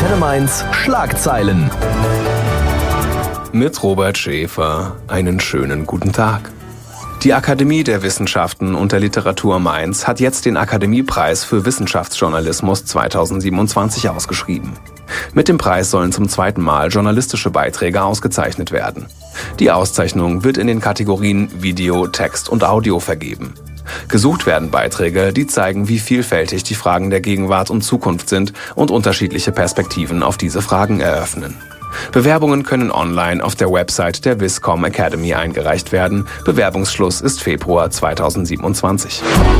Antenne Mainz Schlagzeilen. Mit Robert Schäfer einen schönen guten Tag. Die Akademie der Wissenschaften und der Literatur Mainz hat jetzt den Akademiepreis für Wissenschaftsjournalismus 2027 ausgeschrieben. Mit dem Preis sollen zum zweiten Mal journalistische Beiträge ausgezeichnet werden. Die Auszeichnung wird in den Kategorien Video, Text und Audio vergeben. Gesucht werden Beiträge, die zeigen, wie vielfältig die Fragen der Gegenwart und Zukunft sind und unterschiedliche Perspektiven auf diese Fragen eröffnen. Bewerbungen können online auf der Website der Viscom Academy eingereicht werden. Bewerbungsschluss ist Februar 2027.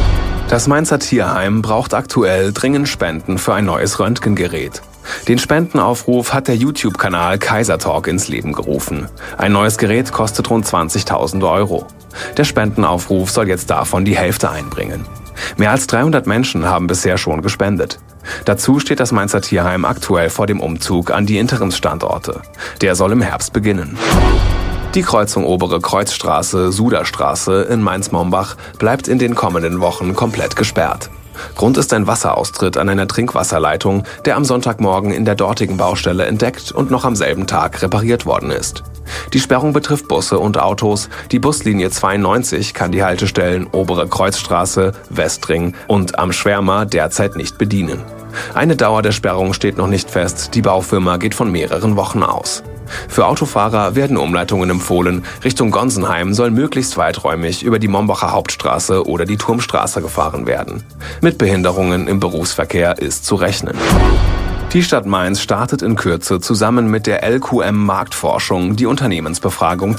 Das Mainzer Tierheim braucht aktuell dringend Spenden für ein neues Röntgengerät. Den Spendenaufruf hat der YouTube-Kanal Kaisertalk ins Leben gerufen. Ein neues Gerät kostet rund 20.000 €. Der Spendenaufruf soll jetzt davon die Hälfte einbringen. Mehr als 300 Menschen haben bisher schon gespendet. Dazu steht das Mainzer Tierheim aktuell vor dem Umzug an die Interimsstandorte. Der soll im Herbst beginnen. Die Kreuzung Obere Kreuzstraße, Suderstraße in Mainz-Mombach bleibt in den kommenden Wochen komplett gesperrt. Grund ist ein Wasseraustritt an einer Trinkwasserleitung, der am Sonntagmorgen in der dortigen Baustelle entdeckt und noch am selben Tag repariert worden ist. Die Sperrung betrifft Busse und Autos. Die Buslinie 92 kann die Haltestellen Obere Kreuzstraße, Westring und Am Schwärmer derzeit nicht bedienen. Eine Dauer der Sperrung steht noch nicht fest. Die Baufirma geht von mehreren Wochen aus. Für Autofahrer werden Umleitungen empfohlen. Richtung Gonsenheim soll möglichst weiträumig über die Mombacher Hauptstraße oder die Turmstraße gefahren werden. Mit Behinderungen im Berufsverkehr ist zu rechnen. Die Stadt Mainz startet in Kürze zusammen mit der LQM Marktforschung die Unternehmensbefragung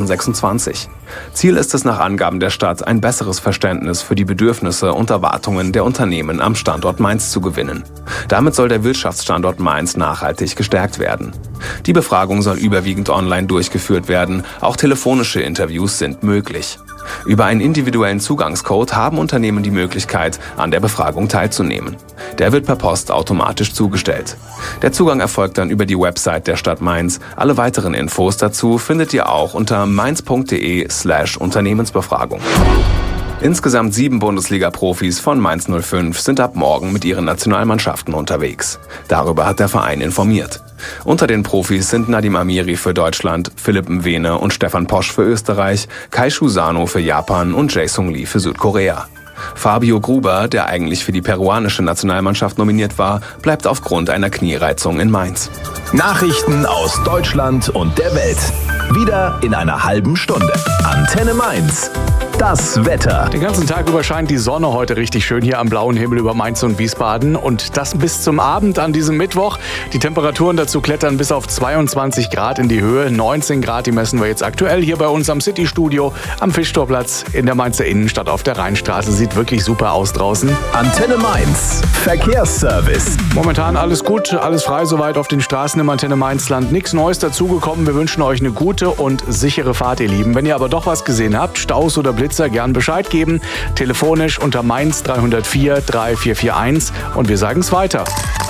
2026. Ziel ist es nach Angaben der Stadt, ein besseres Verständnis für die Bedürfnisse und Erwartungen der Unternehmen am Standort Mainz zu gewinnen. Damit soll der Wirtschaftsstandort Mainz nachhaltig gestärkt werden. Die Befragung soll überwiegend online durchgeführt werden, auch telefonische Interviews sind möglich. Über einen individuellen Zugangscode haben Unternehmen die Möglichkeit, an der Befragung teilzunehmen. Der wird per Post automatisch zugestellt. Der Zugang erfolgt dann über die Website der Stadt Mainz. Alle weiteren Infos dazu findet ihr auch unter mainz.de/Unternehmensbefragung. Insgesamt 7 Bundesliga-Profis von Mainz 05 sind ab morgen mit ihren Nationalmannschaften unterwegs. Darüber hat der Verein informiert. Unter den Profis sind Nadim Amiri für Deutschland, Philipp Mwene und Stefan Posch für Österreich, Kai Shu-Sano für Japan und Jae-Sung Lee für Südkorea. Fabio Gruber, der eigentlich für die peruanische Nationalmannschaft nominiert war, bleibt aufgrund einer Kniereizung in Mainz. Nachrichten aus Deutschland und der Welt. Wieder in einer halben Stunde. Antenne Mainz. Das Wetter. Den ganzen Tag über scheint die Sonne heute richtig schön hier am blauen Himmel über Mainz und Wiesbaden. Und das bis zum Abend an diesem Mittwoch. Die Temperaturen dazu klettern bis auf 22 Grad in die Höhe. 19 Grad, die messen wir jetzt aktuell hier bei uns am City-Studio am Fischtorplatz in der Mainzer Innenstadt auf der Rheinstraße. Sieht wirklich super aus draußen. Antenne Mainz. Verkehrsservice. Momentan alles gut, alles frei soweit auf den Straßen im Antenne Mainzland. Nichts Neues dazugekommen. Wir wünschen euch eine gute und sichere Fahrt, ihr Lieben. Wenn ihr aber doch was gesehen habt, Staus oder Blitzer, gern Bescheid geben. Telefonisch unter Mainz 304 3441 und wir sagen es weiter.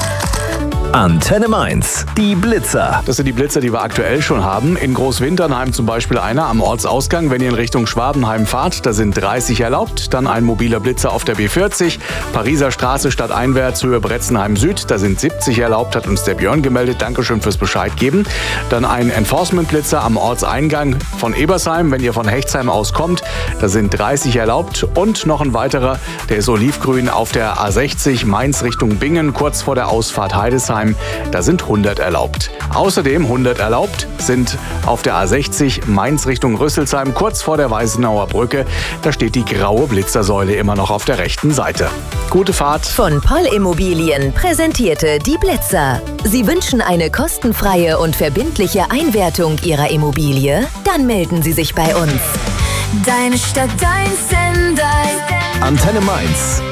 Antenne Mainz, die Blitzer. Das sind die Blitzer, die wir aktuell schon haben. In Großwinternheim zum Beispiel einer am Ortsausgang. Wenn ihr in Richtung Schwabenheim fahrt, da sind 30 erlaubt. Dann ein mobiler Blitzer auf der B40. Pariser Straße stadteinwärts, Höhe Bretzenheim Süd. Da sind 70 erlaubt, hat uns der Björn gemeldet. Dankeschön fürs Bescheid geben. Dann ein Enforcement-Blitzer am Ortseingang von Ebersheim. Wenn ihr von Hechtsheim aus kommt, da sind 30 erlaubt. Und noch ein weiterer, der ist olivgrün auf der A60 Mainz Richtung Bingen, kurz vor der Ausfahrt Heidesheim. Da sind 100 erlaubt. Außerdem 100 erlaubt sind auf der A60 Mainz Richtung Rüsselsheim, kurz vor der Weißenauer Brücke. Da steht die graue Blitzersäule immer noch auf der rechten Seite. Gute Fahrt. Von Poll Immobilien präsentierte die Blitzer. Sie wünschen eine kostenfreie und verbindliche Einwertung Ihrer Immobilie? Dann melden Sie sich bei uns. Deine Stadt, dein Sender. Antenne Mainz.